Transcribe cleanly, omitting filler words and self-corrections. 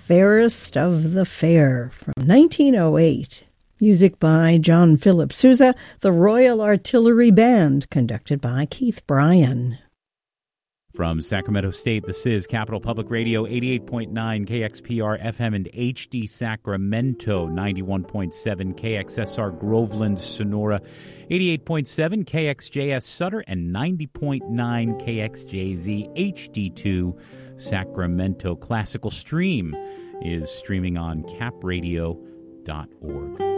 Fairest of the Fair from 1908. Music by John Philip Sousa, the Royal Artillery Band, conducted by Keith Bryan. From Sacramento State, this is Capital Public Radio, 88.9 KXPR FM and HD Sacramento, 91.7 KXSR Groveland, Sonora, 88.7 KXJS Sutter, and 90.9 KXJZ HD2 Sacramento. Classical Stream is streaming on capradio.org.